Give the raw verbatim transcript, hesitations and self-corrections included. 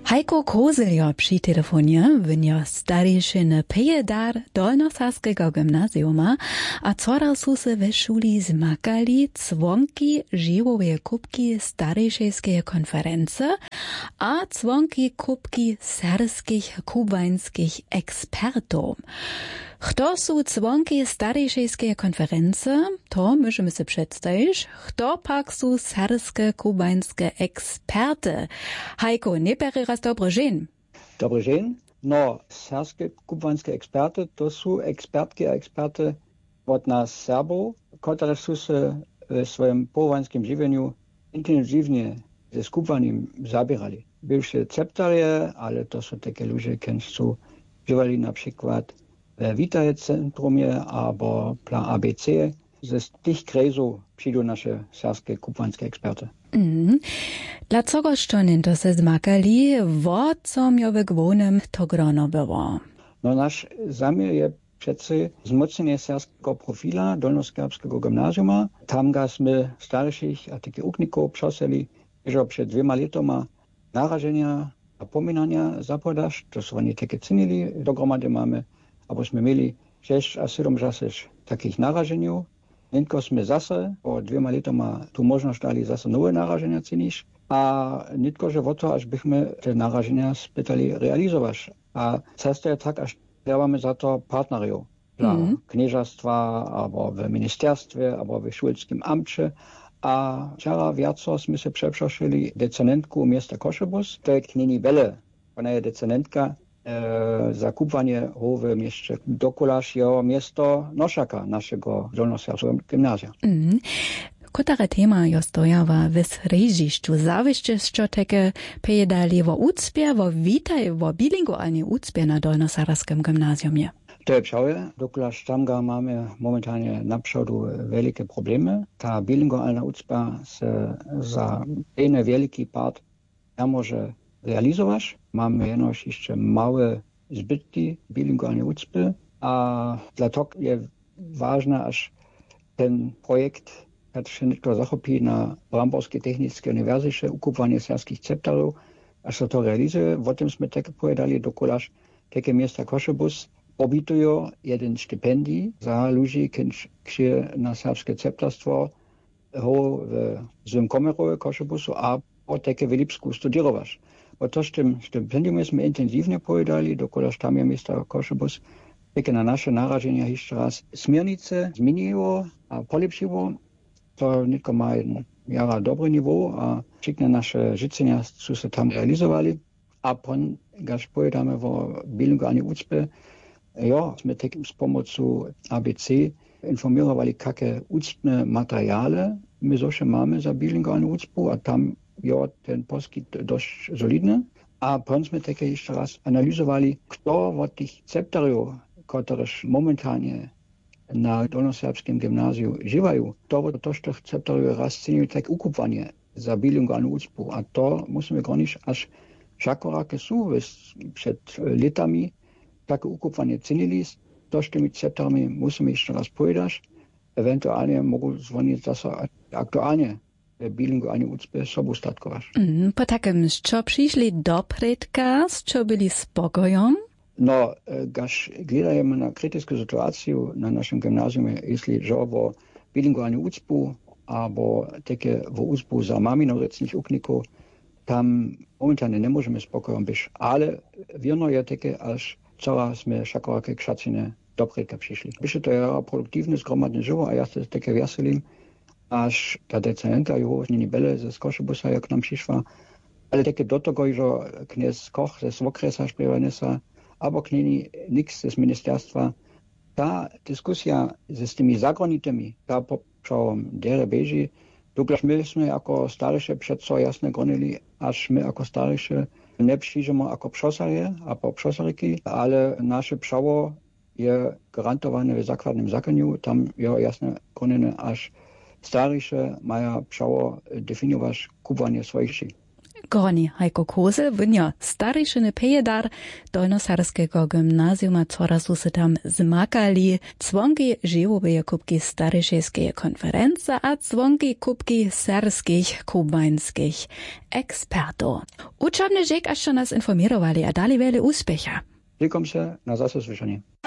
Hajko Kozeljo przy telefonie wynio starejszy pejedar Dolnosaskiego gimnazjuma, a cora su se we szuli zmakali dzwonki živowe kubki starejszej konference a dzwonki kubki serbskich kubańskich ekspertów. Kto su dzwonki starejszej konference, to możemy sobie przedstawić, kto pak su serbskie kubańskie eksperty. Hajko, nie bere raz dobry dzień. Dobry dzień. No, serbskie kubańskie eksperty to są ekspertki a eksperty od nas Serbów, które są się w swoim połowańskim żywieniu intensywnie ze skupaniem zabierali. Bywsze ceptarie, ale to są takie ludzie, którzy są żywali na przykład w Vitae Centrumie albo Plan A B C. Z tych krajów przyjdą nasze serbskie kubańskie eksperty. Mm. Dlaczego szczonin to se zmakali, wo co miowe gwonem to grono było? No nasz zamiar je przece wzmocnienie serbskiego profila Dolnoserbskiego gimnazjuma. Tam gasmy starszych a takie ukników przoseli, że przed dwiema latoma narażenia a pominania zapodaż, to są oni takie cenili, dogromady mamy, abyśmy mieli sześć a siedem takich narażeniów. Nienko sme zase po dvěma letoma tu možnosť dali zase nové naraženia ceniš a nitko, že o to, až bychme te naraženia spýtali realizovať. A cesta je tak, až trebáme za to partnerov. Dla mm. kniežastva, alebo v ministerstve, alebo v šulskim amče. A včera viaco sme se přepšošili decenentku miesta Košebus. To je knini Bele. Ona je decenentka e, za kúpanie ho v mieście dokolaž jeho miesto nošaka naszego Dolnoserbskiego gimnazja. Mm. Kotara tema jo stojava w srežišću. Zavišće što teke pejedali vo ucpje, vo vitaj, vo bilingualni ucpje na Dolnoserbskim gimnazjumie. To je pravda. Dokolaž tamga máme momentálne na przodu velike problemy. Ta bilingualna ucpa se za jeden veliki part nemôže realizować. Mamy jenož jeszcze małe zbytki bilingualnej ucpy, a dla toho je ważne, aż ten projekt, który się niekto zachopí na Bramborskiej Technickej Uniwersytecie, ukupwanie serbskich ceptarów, aż się to realizuje. O tym sme tak povedali, dokolaž takie miasta Košebus obitują jeden stypendii za ludzi, którzy na serbskie ceptarstwo ho w złym komerowe Košebusu, a po takie w Lipsku studiować. Bo to z tym stypendium sme intenzywnie povedali, dokolaž tam je miasta Košebus, takie na nasze narażenia jeszcze raz smiernice zmieniło a polepszyło. To nitko ma jeden jara dobry niveau a wszystkie nasze życzenia są się tam realizowali. A pon, gaż pojedamy o bilingualnej ucpie, jo, sme tak z pomocą A B C informowali, jakie ucpne materiale my zosze mamy za bilingualną ucpu, a tam jo, ten poskyt dość solidny. A pon sme také jeszcze raz analizowali, kto od tych ceptarów, któreż momentalnie na Dolnoserbskim gimnazju żywają, to to, że ceptarów raz ceniły tak ukupwanie za bilingualną ucpu. A to musimy gronić, aż wszakorakie są przed latami takie ukupwanie cenili. To z tymi ceptarami musimy jeszcze raz powiedzieć. Ewentualnie mogą dzwonić zase aktualnie bilingualnej ucpie sobu statkować. Mm, po takim, co przyszli do predka, co byli spokojom? No, gaż gledajemy na krytyczną sytuację na naszym gimnazjum, jeśli że o bilingualnej ucpu, albo takie w ucpu za maminorecnych ukników, tam momentalnie nie możemy spokojom być, ale wierno je takie, aż coraz my szakorakie krzacine do predka przyszli. Byście to je produktywne, zgromadne żyło, a ja się takie weselim, aż ta decenenta jeho nini Bele ze Košebusa, jak nam przyszła, ale takie do tego, że kniez Koch ze Svokresa śpiewanesa, albo knini niks z ministerstwa. Ta dyskusja z tymi zagranitymi, ta poprzałom dere beži, dokąd myśmy jako starsze przed co jasne gronili, aż my jako starsze nie przyjdziemy jako przosarje, albo przosaryki, ale nasze przało je gwarantowane w zakładnym zakoniu, tam je jasne gronene, aż starsze mają przało definiować kupowanie swoich ši. Gorni Heiko Kozel, wynja starejšiny pejedar Dolnosarskeho gymnazjuma, coraz su se tam zmakali dzwonki živoveje kubki starejšejskeje konference a dzwonki kubki serskich kubańskich ekspertów. Učebny žek, až nas informirovali a dali wiele úspecha. Dziękuję się, na zase słyszenie.